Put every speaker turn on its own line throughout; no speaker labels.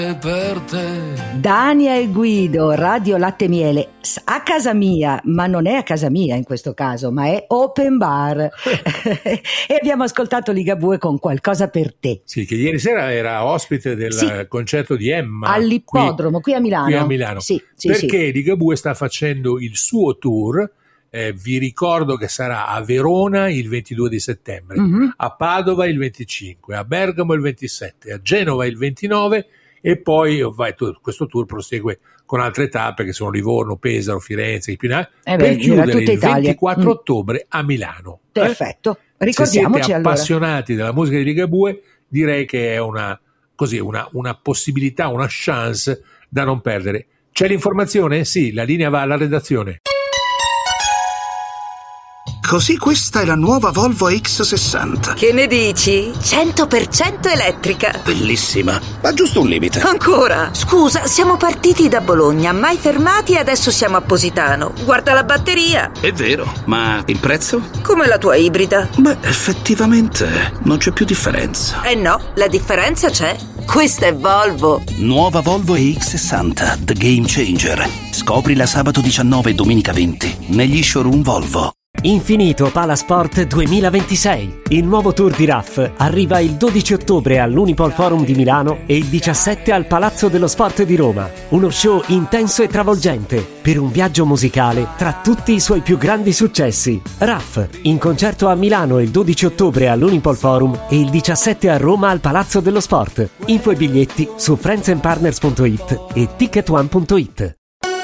Per te.
Dania e Guido, Radio Latte Miele, a casa mia, ma non è a casa mia in questo caso, ma è open bar. E abbiamo ascoltato Ligabue con Qualcosa per te.
Sì, che ieri sera era ospite del concerto di Emma.
All'ippodromo, qui a Milano.
Qui a Milano.
Sì,
perché Ligabue sta facendo il suo tour. Vi ricordo che sarà a Verona il 22 di settembre, a Padova il 25, a Bergamo il 27, a Genova il 29 e poi questo tour prosegue con altre tappe che sono Livorno, Pesaro, Firenze, per chiudere il 24 ottobre a Milano.
Perfetto, ricordiamoci.
Se siete
allora
appassionati della musica di Ligabue, direi che è una possibilità, una chance da non perdere. C'è l'informazione? Sì, la linea va alla redazione.
Così questa è la nuova Volvo X60.
Che ne dici? 100% elettrica.
Bellissima, ma giusto un limite.
Ancora? Scusa, siamo partiti da Bologna, mai fermati e adesso siamo a Positano. Guarda la batteria.
È vero, ma il prezzo?
Come la tua ibrida.
Beh, effettivamente non c'è più differenza.
Eh no, la differenza c'è. Questa è Volvo.
Nuova Volvo EX60, The Game Changer. Scoprila sabato 19 e domenica 20 negli showroom Volvo.
Infinito Palasport 2026. Il nuovo tour di RAF arriva il 12 ottobre all'Unipol Forum di Milano e il 17 al Palazzo dello Sport di Roma. Uno show intenso e travolgente per un viaggio musicale tra tutti i suoi più grandi successi. RAF in concerto a Milano il 12 ottobre all'Unipol Forum e il 17 a Roma al Palazzo dello Sport. Info e biglietti su friendsandpartners.it e ticketone.it.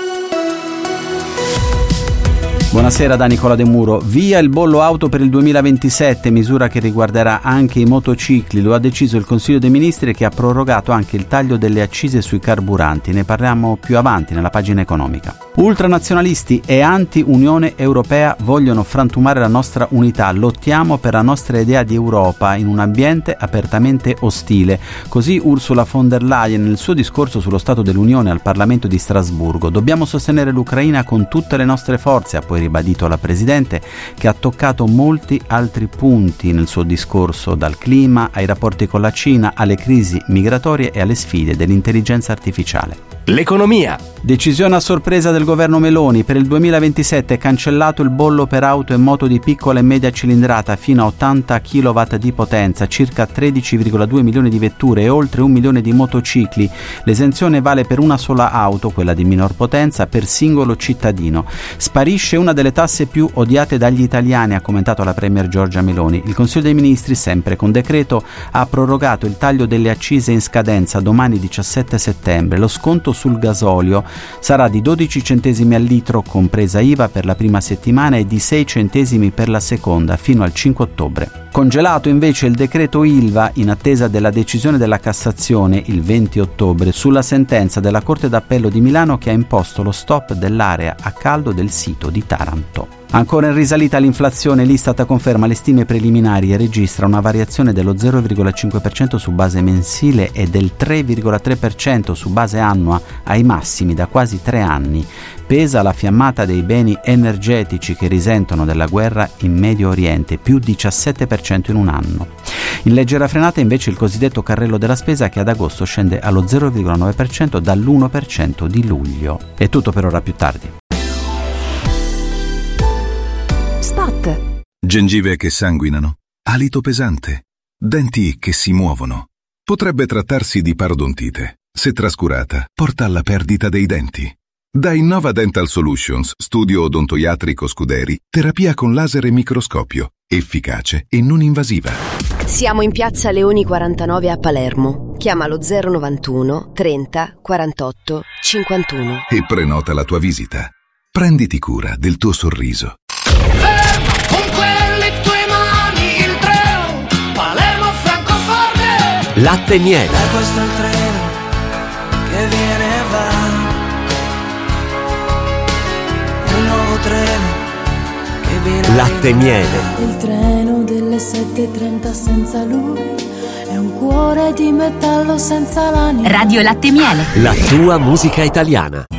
Buonasera da Nicola De Muro. Via il bollo auto per il 2027, misura che riguarderà anche i motocicli. Lo ha deciso il Consiglio dei Ministri, che ha prorogato anche il taglio delle accise sui carburanti. Ne parliamo più avanti nella pagina economica. Ultranazionalisti e anti-Unione Europea vogliono frantumare la nostra unità. Lottiamo per la nostra idea di Europa in un ambiente apertamente ostile. Così Ursula von der Leyen nel suo discorso sullo Stato dell'Unione al Parlamento di Strasburgo. Dobbiamo sostenere l'Ucraina con tutte le nostre forze, ha poi ribadito la Presidente, che ha toccato molti altri punti nel suo discorso, dal clima ai rapporti con la Cina, alle crisi migratorie e alle sfide dell'intelligenza artificiale.
L'economia.
Decisione a sorpresa del governo Meloni. Per il 2027 è cancellato il bollo per auto e moto di piccola e media cilindrata fino a 80 kW di potenza, circa 13,2 milioni di vetture e oltre 1 milione di motocicli. L'esenzione vale per una sola auto, quella di minor potenza, per singolo cittadino. Sparisce una delle tasse più odiate dagli italiani, ha commentato la Premier Giorgia Meloni. Il Consiglio dei Ministri, sempre con decreto, ha prorogato il taglio delle accise in scadenza domani 17 settembre. Lo sconto sul gasolio sarà di 12 centesimi al litro, compresa IVA, per la prima settimana e di 6 centesimi per la seconda, fino al 5 ottobre. Congelato invece il decreto ILVA in attesa della decisione della Cassazione il 20 ottobre sulla sentenza della Corte d'Appello di Milano che ha imposto lo stop dell'area a caldo del sito di Taranto. Ancora in risalita l'inflazione, l'Istat conferma le stime preliminari e registra una variazione dello 0,5% su base mensile e del 3,3% su base annua, ai massimi da quasi 3 anni. Pesa la fiammata dei beni energetici che risentono della guerra in Medio Oriente, più 17% in un anno. In leggera frenata invece il cosiddetto carrello della spesa, che ad agosto scende allo 0,9% dall'1% di luglio. È tutto per ora, più tardi.
Spot. Gengive che sanguinano, alito pesante, denti che si muovono. Potrebbe trattarsi di parodontite. Se trascurata, porta alla perdita dei denti. Da Innova Dental Solutions, studio odontoiatrico Scuderi, terapia con laser e microscopio, efficace e non invasiva.
Siamo in piazza Leoni 49 a Palermo. Chiamalo 091 30 48 51
e prenota la tua visita. Prenditi cura del tuo sorriso.
Con quelle tue mani il treno Palermo-Francoforte.
Latte e miele.
Questo è il treno che viene e va. Un nuovo treno che viene.
Latte e miele.
Il treno delle 7:30 senza lui è un cuore di metallo senza l'anima.
Radio Latte e Miele.
La tua musica italiana.